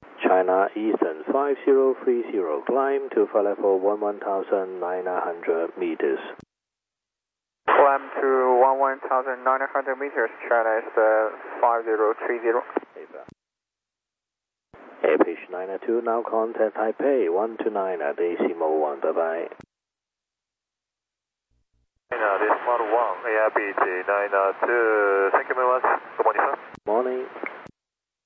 China Eastern 5030, climb to flight level 11,900 meters. Climb to 11,900 meters, China Eastern 5030. AirPage 992, now contact Taipei 129 at decimal 1, bye-bye. China decimal 1, AirPage 992, thank you very much. Good morning, sir. Morning.